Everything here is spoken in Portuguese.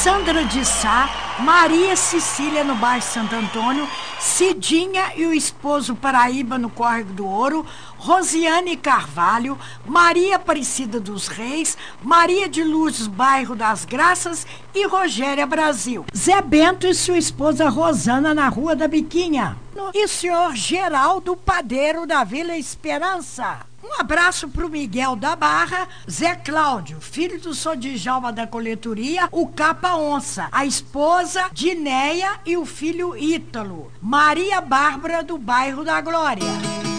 Sandra de Sá, Maria Cecília no bairro Santo Antônio, Cidinha e o esposo Paraíba no Córrego do Ouro, Rosiane Carvalho, Maria Aparecida dos Reis, Maria de Lourdes, bairro das Graças e Rogéria Brasil. Zé Bento e sua esposa Rosana na Rua da Biquinha. E o senhor Geraldo Padeiro da Vila Esperança. Um abraço pro Miguel da Barra, Zé Cláudio, filho do Sodjalma da Coletoria, o Capa Onça, a esposa Dinéia e o filho Ítalo, Maria Bárbara do bairro da Glória.